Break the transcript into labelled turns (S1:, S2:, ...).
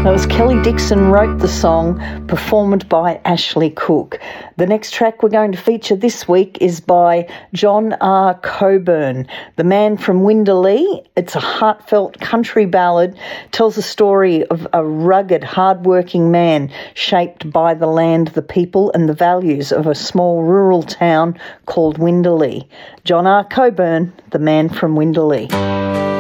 S1: That was Kelly Dixon wrote the song, performed by Ashley Cook. The next track we're going to feature this week is by John R. Coburn, the man from Windalee. It's a heartfelt country ballad, tells a story of a rugged, hard-working man shaped by the land, the people and the values of a small rural town called Windalee. John R. Coburn, the man from Windalee.